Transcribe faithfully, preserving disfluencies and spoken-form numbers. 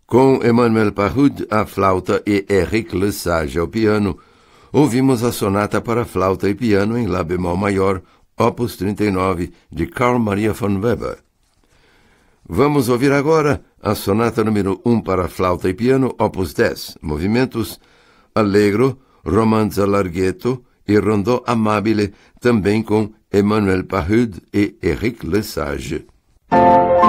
Com Emmanuel Pahud à flauta e Henrique Lesage ao piano, ouvimos a sonata para flauta e piano em Lá bemol maior, opus trinta e nove, de Carl Maria von Weber. Vamos ouvir agora a sonata número um para flauta e piano, opus dez, movimentos Allegro, Romanza Larghetto e Rondò Amabile, também com Emmanuel Pahud e Henrique Lesage.